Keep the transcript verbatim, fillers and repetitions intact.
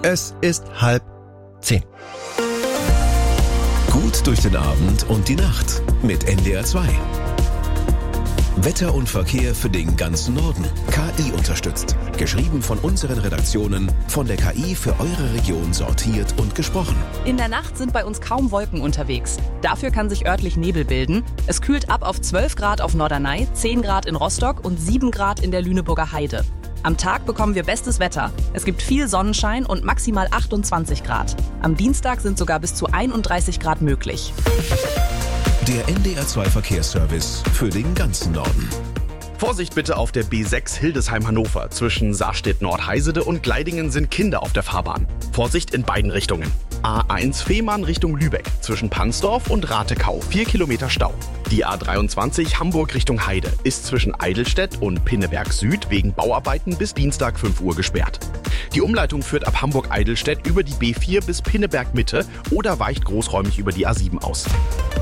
Es ist halb zehn. Gut durch den Abend und die Nacht mit N D R zwei. Wetter und Verkehr für den ganzen Norden. K I unterstützt. Geschrieben von unseren Redaktionen, von der K I für eure Region sortiert und gesprochen. In der Nacht sind bei uns kaum Wolken unterwegs. Dafür kann sich örtlich Nebel bilden. Es kühlt ab auf zwölf Grad auf Norderney, zehn Grad in Rostock und sieben Grad in der Lüneburger Heide. Am Tag bekommen wir bestes Wetter. Es gibt viel Sonnenschein und maximal achtundzwanzig Grad. Am Dienstag sind sogar bis zu einunddreißig Grad möglich. Der N D R zwei Verkehrsservice für den ganzen Norden. Vorsicht bitte auf der B sechs Hildesheim-Hannover. Zwischen Saarstedt-Nordheisede und Gleidingen sind Kinder auf der Fahrbahn. Vorsicht in beiden Richtungen. A eins Fehmarn Richtung Lübeck. Zwischen Pansdorf und Ratekau. vier Kilometer Stau. Die A dreiundzwanzig Hamburg Richtung Heide ist zwischen Eidelstedt und Pinneberg Süd wegen Bauarbeiten bis Dienstag fünf Uhr gesperrt. Die Umleitung führt ab Hamburg-Eidelstedt über die B vier bis Pinneberg Mitte oder weicht großräumig über die A sieben aus.